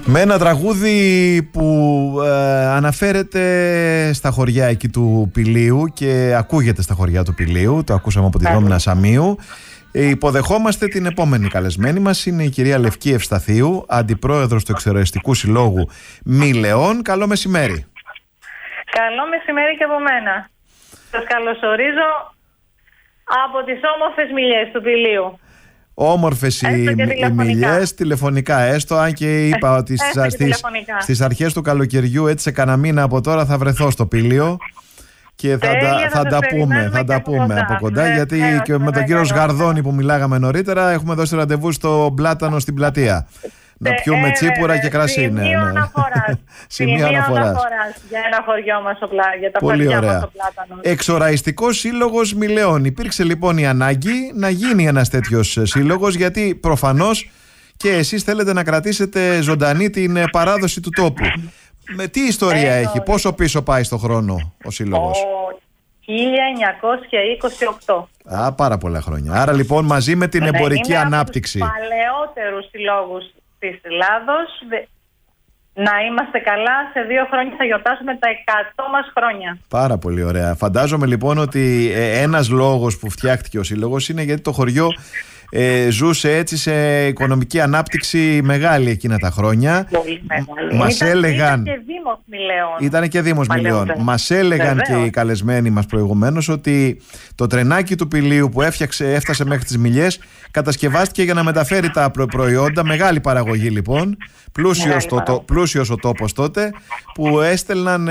Με ένα τραγούδι που αναφέρεται στα χωριά εκεί του Πηλίου και ακούγεται στα χωριά του Πηλίου, το ακούσαμε από τη Δόμνα Σαμίου. Υποδεχόμαστε την επόμενη καλεσμένη μας, είναι η κυρία Λευκή Ευσταθίου, αντιπρόεδρος του Εξοραϊστικού Συλλόγου Μήλεων. Καλό μεσημέρι. Καλό μεσημέρι και από μένα. Σας καλωσορίζω από τις όμορφες Μιλιές του Πηλίου. Όμορφες οι Μιλιές, τηλεφωνικά έστω, αν και είπα ότι στις αρχές του καλοκαιριού, έτσι σε κανένα μήνα από τώρα, θα βρεθώ στο Πήλιο και θα τα πούμε από κοντά, γιατί και με τον κύριο Σγαρδόνη που μιλάγαμε νωρίτερα έχουμε δώσει ραντεβού στο Πλάτανο στην πλατεία. Να πιούμε τσίπουρα και κρασί. Σημείο αναφοράς για ένα χωριό μας, για τα χωριά μας στο Πλάτανο. Εξοραϊστικός Σύλλογος Μηλεών. Υπήρξε λοιπόν η ανάγκη να γίνει ένας τέτοιος σύλλογος, γιατί προφανώς και εσείς θέλετε να κρατήσετε ζωντανή την παράδοση του τόπου. Με τι ιστορία έχει, πόσο πίσω πάει στο χρόνο ο σύλλογος? 1928. Πάρα πολλά χρόνια. Άρα λοιπόν μαζί με την εμπορική ανάπτυξη. Είναι από τους παλαιότερους συλλόγους της Ελλάδος. Να είμαστε καλά, σε 2 χρόνια θα γιορτάσουμε τα 100 μας χρόνια. Πάρα πολύ ωραία. Φαντάζομαι λοιπόν ότι ένας λόγος που φτιάχτηκε ο σύλλογος είναι γιατί το χωριό ζούσε έτσι σε οικονομική ανάπτυξη μεγάλη εκείνα τα χρόνια. Πολύ μεγάλη. Μας έλεγαν, ήταν και Δήμος Μηλεών. Ήταν και Δήμος Μηλεών. Μας έλεγαν και οι καλεσμένοι μας προηγουμένως ότι το τρενάκι του Πηλίου που έφτασε μέχρι τις Μιλιές κατασκευάστηκε για να μεταφέρει τα προϊόντα. Μεγάλη παραγωγή λοιπόν. Πλούσιος ο τόπος τότε, που έστελναν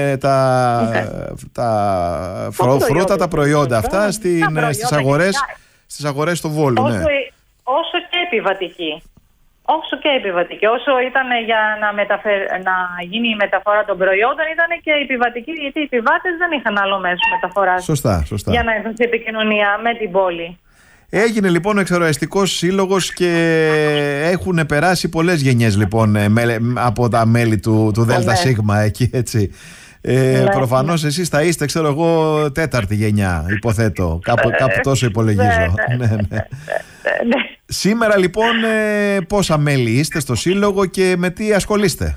τα φρούτα, τα προϊόντα αυτά στις αγορές του Βόλου. Όσο και επιβατική. Όσο ήταν για να γίνει η μεταφορά των προϊόντων, ήταν και επιβατική, γιατί οι επιβάτες δεν είχαν άλλο μέσο μεταφοράς. Σωστά. Για να έρθουν σε επικοινωνία με την πόλη. Έγινε λοιπόν ο Εξοραϊστικός Σύλλογος και έχουν περάσει πολλές γενιές λοιπόν από τα μέλη του ΔΣ εκεί, έτσι. Προφανώς εσείς θα είστε, ξέρω εγώ, 4η γενιά, υποθέτω. Κάπου τόσο υπολογίζω. Ναι. Σήμερα λοιπόν πόσα μέλη είστε στο σύλλογο και με τι ασχολείστε?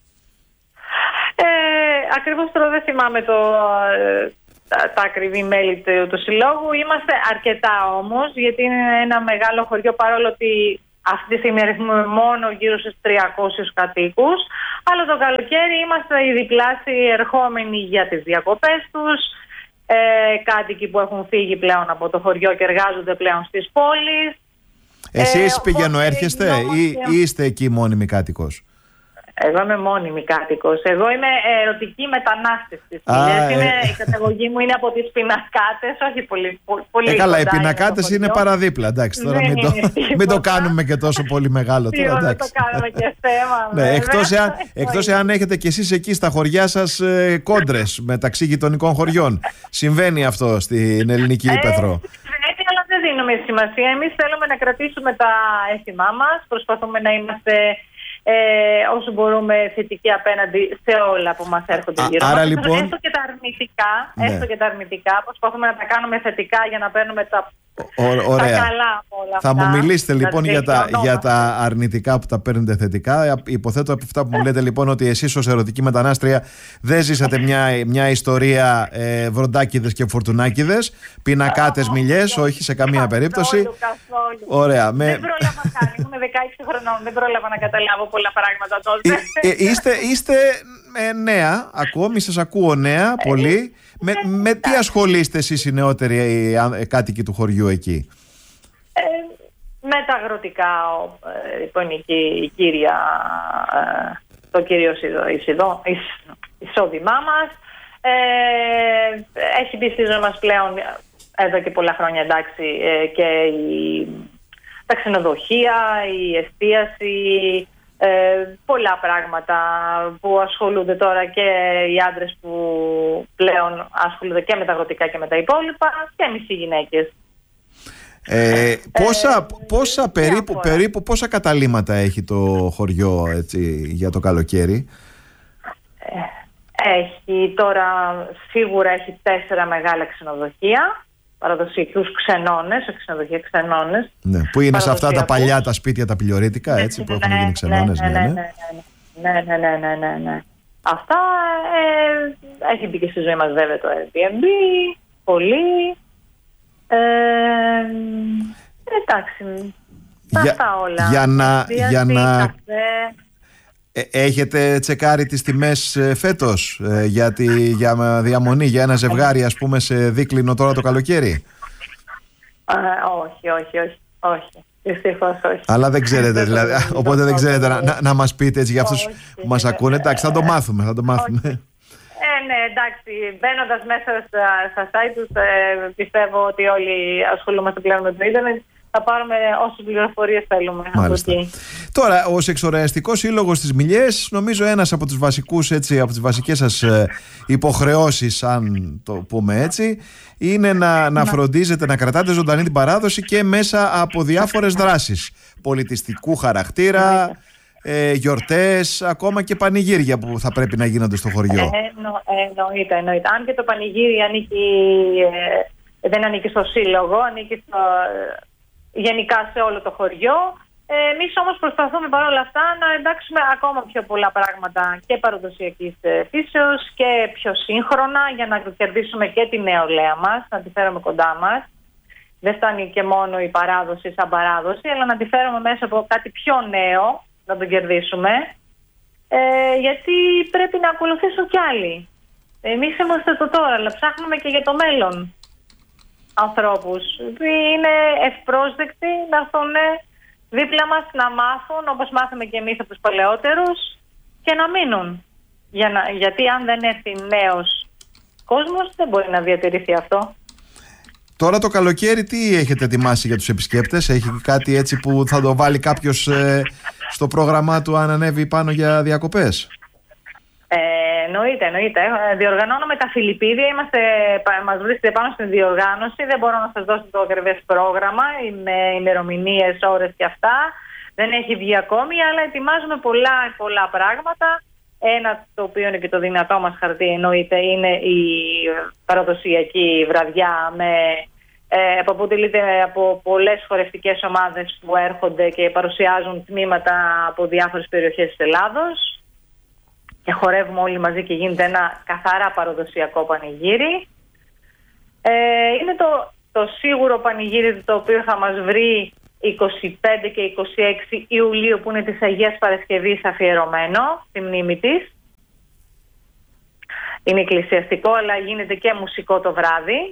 Ακριβώς τώρα δεν θυμάμαι τα ακριβή μέλη του συλλόγου. Είμαστε αρκετά όμως, γιατί είναι ένα μεγάλο χωριό, παρόλο ότι αυτή τη στιγμή αριθμούμε μόνο γύρω στους 300 κατοίκους. Αλλά το καλοκαίρι είμαστε οι διπλάσιοι ερχόμενοι για τις διακοπές τους. Κάτοικοι που έχουν φύγει πλέον από το χωριό και εργάζονται πλέον στις πόλεις. Εσείς έρχεστε ή είστε εκεί μόνιμοι κάτοικος? Εγώ είμαι μόνιμη κάτοικος. Εγώ είμαι ερωτική μετανάστης της Μιλιές. Η καταγωγή μου είναι από τις Πινακάτες, όχι πολύ καλά, οι Πινακάτες είναι παραδίπλα. Εντάξει, τώρα μην το κάνουμε και τόσο πολύ μεγάλο. Τώρα, δεν το κάνουμε και θέμα. Εκτός εάν έχετε κι εσείς εκεί στα χωριά σας κόντρες μεταξύ γειτονικών χωριών. Συμβαίνει αυτό στην ελληνική ύπαιθρο? Αλλά δεν δίνουμε σημασία. Εμείς θέλουμε να κρατήσουμε τα έθιμά μας. Προσπαθούμε να είμαστε όσο μπορούμε θετικοί απέναντι σε όλα που μας έρχονται γύρω μας. Λοιπόν, έστω και τα αρνητικά, προσπαθούμε να τα κάνουμε θετικά για να παίρνουμε τα καλά από όλα αυτά. Θα μου μιλήσετε λοιπόν για τα αρνητικά που τα παίρνετε θετικά. Υποθέτω από αυτά που μου λέτε λοιπόν ότι εσείς ως ερωτική μετανάστρια δεν ζήσατε μια ιστορία βροντάκηδες και φορτουνάκηδες, Πινακάτες, Μιλιές, όχι σε καμία περίπτωση. Καθόλου. Ωραία. Δεν πρόλαβα καν, ήμουν 16 χρονών, δεν πρόλαβα να καταλάβω πολλά πράγματα τότε. Είστε νέα, ακόμη σας ακούω νέα πολύ. Με τι ασχολείστε εσείς οι νεότεροι κάτοικοι του χωριού εκεί? Με τα αγροτικά, λοιπόν, η κύρια, το κύριο εισόδημά μας. Έχει μπει στη ζωή μας πλέον εδώ και πολλά χρόνια, εντάξει, και τα ξενοδοχεία, η εστίαση, πολλά πράγματα που ασχολούνται τώρα και οι άντρες που πλέον ασχολούνται και με τα αγροτικά και με τα υπόλοιπα, και εμείς οι γυναίκες. Πόσα καταλύματα έχει το χωριό, έτσι, για το καλοκαίρι? Έχει τώρα, σίγουρα έχει 4 μεγάλα ξενοδοχεία. παραδοσιακούς ξενώνες, όχι ξενοδοχεία, ξενώνες. Ναι, που είναι σε αυτά τα παλιά τα σπίτια τα πιλιορίτικα, έτσι, που έχουν γίνει ξενώνες. Ναι. Αυτά έχει μπει και στη ζωή μας βέβαια το Airbnb, πολύ. Εντάξει, αυτά όλα. Για να έχετε τσεκάρει τις τιμές φέτος για διαμονή για ένα ζευγάρι, ας πούμε, σε δίκλινο τώρα το καλοκαίρι? Όχι. Δυστυχώς όχι. Αλλά δεν ξέρετε δηλαδή, οπότε δεν ξέρετε να μας πείτε έτσι για αυτούς που μας ακούνε. Εντάξει, θα το μάθουμε. Ναι, εντάξει, μπαίνοντας μέσα στα site τους, πιστεύω ότι όλοι ασχολούμαστε πλέον με το ίντερνετ. Θα πάρουμε όσες πληροφορίες θέλουμε. Μάλιστα. Από εκεί. Τώρα, ο Σεξουαλικός Σύλλογος της Μηλιές, νομίζω ένας από τους βασικούς, έτσι, από τις βασικές σας υποχρεώσεις, αν το πούμε έτσι, είναι να φροντίζετε, να κρατάτε ζωντανή την παράδοση και μέσα από διάφορες δράσεις πολιτιστικού χαρακτήρα, γιορτές, ακόμα και πανηγύρια που θα πρέπει να γίνονται στο χωριό. Εννοείται. Αν και το πανηγύρι δεν ανήκει στο σύλλογο, ανήκει γενικά σε όλο το χωριό. Εμείς όμως προσπαθούμε παρόλα αυτά να εντάξουμε ακόμα πιο πολλά πράγματα και παραδοσιακής φύσεως και πιο σύγχρονα, για να κερδίσουμε και τη νεολαία μας, να τη φέρουμε κοντά μας. Δεν φτάνει και μόνο η παράδοση σαν παράδοση, αλλά να τη φέρουμε μέσα από κάτι πιο νέο, να τον κερδίσουμε, γιατί πρέπει να ακολουθήσουν κι άλλοι. Εμείς είμαστε το τώρα, αλλά ψάχνουμε και για το μέλλον ανθρώπους που είναι ευπρόσδεκτοι να έρθουν δίπλα μας, να μάθουν όπως μάθαμε και εμείς από τους παλαιότερους και να μείνουν. Γιατί αν δεν έρθει νέος κόσμος δεν μπορεί να διατηρηθεί αυτό. Τώρα το καλοκαίρι τι έχετε ετοιμάσει για τους επισκέπτες? Έχει κάτι έτσι που θα το βάλει κάποιος στο πρόγραμμά του αν ανέβει πάνω για διακοπές? Εννοείται. Διοργανώνουμε τα Φιλιππίδια. Μας βρίσκεται πάνω στην διοργάνωση. Δεν μπορώ να σας δώσω το ακριβές πρόγραμμα με ημερομηνίες, ώρες και αυτά. Δεν έχει βγει ακόμη, αλλά ετοιμάζουμε πολλά πράγματα. Ένα, το οποίο είναι και το δυνατό μας χαρτί, εννοείται, είναι η παραδοσιακή βραδιά που αποτελείται από πολλές χορευτικές ομάδες που έρχονται και παρουσιάζουν τμήματα από διάφορες περιοχές της Ελλάδος. Και χορεύουμε όλοι μαζί και γίνεται ένα καθαρά παραδοσιακό πανηγύρι. Είναι το σίγουρο πανηγύρι, το οποίο θα μας βρει 25 και 26 Ιουλίου, που είναι της Αγίας Παρασκευής, αφιερωμένο στη μνήμη της. Είναι εκκλησιαστικό, αλλά γίνεται και μουσικό το βράδυ.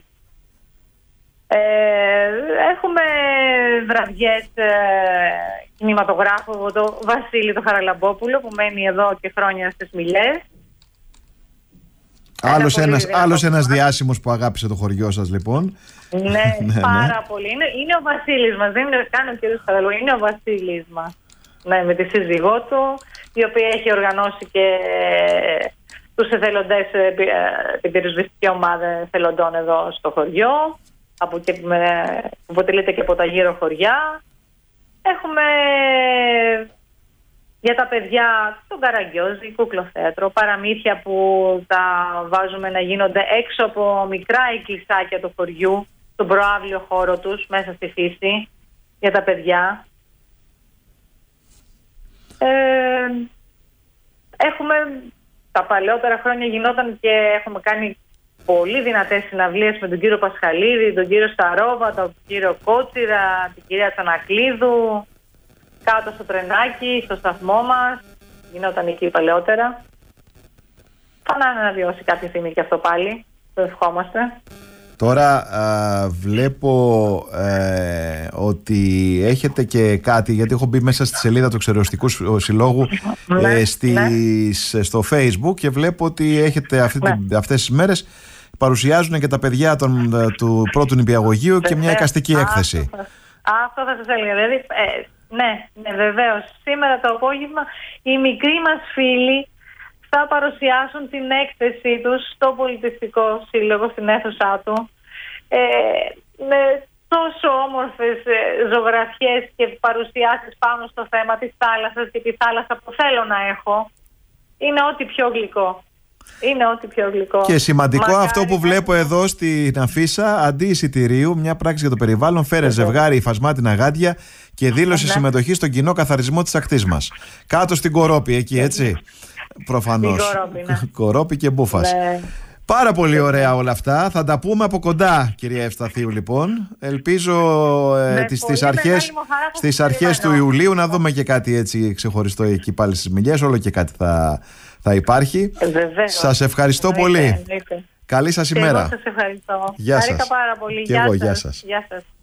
Έχουμε βραδιές κινηματογράφου, το Βασίλη το Χαραλαμπόπουλο, που μένει εδώ και χρόνια στις Μηλιές. Άλλος ένας διάσημος που αγάπησε το χωριό σας, λοιπόν. Ναι, πάρα πολύ. Είναι ο Βασίλης μας, δεν είναι καν ο κύριος Χαραλαμπόπουλος, είναι ο Βασίλης μας. Ναι, με τη σύζυγό του, η οποία έχει οργανώσει και τους εθελοντές, την πυροσβεστική ομάδα εθελοντών εδώ στο χωριό, αποτελείται και από τα γύρω χωριά. Έχουμε για τα παιδιά τον Καραγκιόζη, κούκλοθέατρο, παραμύθια που τα βάζουμε να γίνονται έξω από μικρά εκκλησάκια του χωριού, στον προαύλιο χώρο τους, μέσα στη φύση, για τα παιδιά. Έχουμε τα παλαιότερα χρόνια γινόταν και έχουμε κάνει πολύ δυνατές συναυλίες με τον κύριο Πασχαλίδη, τον κύριο Σταρόβα, τον κύριο Κότσιρα, την κυρία Τσανακλίδου, κάτω στο τρενάκι, στο σταθμό μας. Γινόταν εκεί παλαιότερα. Θα να αναβιώσει κάποια στιγμή και αυτό πάλι. Το ευχόμαστε. Τώρα βλέπω ότι έχετε και κάτι, γιατί έχω μπει μέσα στη σελίδα του Ξερεωστικού Συλλόγου στο Facebook και βλέπω ότι έχετε αυτές τις μέρες παρουσιάζουν και τα παιδιά του πρώτου νηπιαγωγείου και μια εικαστική έκθεση. Αυτό θα σας έλεγα. Δηλαδή, ναι, βεβαίως. Σήμερα το απόγευμα οι μικροί μας φίλοι θα παρουσιάσουν την έκθεσή τους στο Πολιτιστικό Σύλλογο, στην αίθουσά του, με τόσο όμορφες ζωγραφιές και παρουσιάσεις πάνω στο θέμα της θάλασσας και τη θάλασσα που θέλω να έχω. Είναι ό,τι πιο γλυκό. Είναι ό,τι πιο γλυκό. Και σημαντικό Μακάρι αυτό που βλέπω εδώ στην αφίσα, αντί εισιτηρίου, μια πράξη για το περιβάλλον, φέρε ζευγάρι υφασμάτινα γάντια και δήλωση συμμετοχή στον κοινό καθαρισμό της ακτής μας. Κάτω στην Κορόπη, εκεί, έτσι. Προφανώς. Κορόπη και Μπούφας. Ναι. Πάρα πολύ ωραία όλα αυτά. Θα τα πούμε από κοντά, κυρία Ευσταθίου, λοιπόν. Ελπίζω στις αρχές του Ιουλίου να δούμε και κάτι έτσι ξεχωριστό εκεί πάλι στις Μιλιές. Όλο και κάτι θα υπάρχει. Σας ευχαριστώ πολύ. Καλή σας ημέρα. Εγώ σας ευχαριστώ. Γεια σας. Χάρηκα πάρα πολύ. Και εγώ, γεια σας. Γεια σας.